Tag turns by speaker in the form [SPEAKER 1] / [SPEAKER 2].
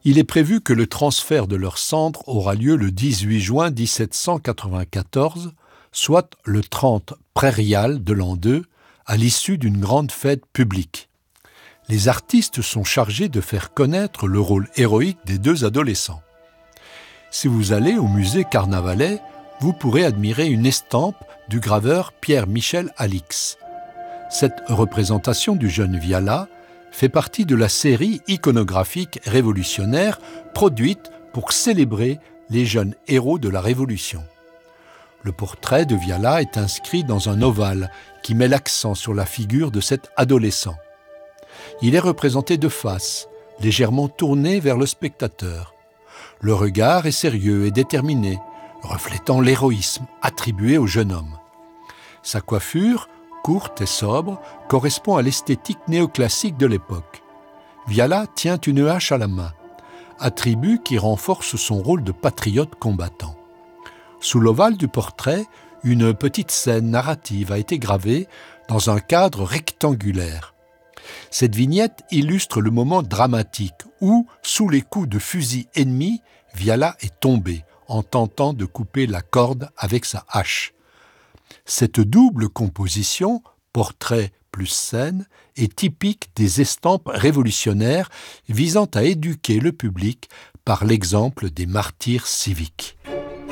[SPEAKER 1] Il est prévu que le transfert de leurs cendres aura lieu le 18 juin 1794, soit le 30 prairial de l'an 2, à l'issue d'une grande fête publique. Les artistes sont chargés de faire connaître le rôle héroïque des deux adolescents. Si vous allez au musée Carnavalet, vous pourrez admirer une estampe du graveur Pierre-Michel Alix. Cette représentation du jeune Viala fait partie de la série iconographique révolutionnaire produite pour célébrer les jeunes héros de la Révolution. Le portrait de Viala est inscrit dans un ovale qui met l'accent sur la figure de cet adolescent. Il est représenté de face, légèrement tourné vers le spectateur. Le regard est sérieux et déterminé, reflétant l'héroïsme attribué au jeune homme. Sa coiffure, courte et sobre, correspond à l'esthétique néoclassique de l'époque. Viala tient une hache à la main, attribut qui renforce son rôle de patriote combattant. Sous l'ovale du portrait, une petite scène narrative a été gravée dans un cadre rectangulaire. Cette vignette illustre le moment dramatique où, sous les coups de fusil ennemis, Viala est tombé en tentant de couper la corde avec sa hache. Cette double composition, portrait plus scène, est typique des estampes révolutionnaires visant à éduquer le public par l'exemple des martyrs civiques.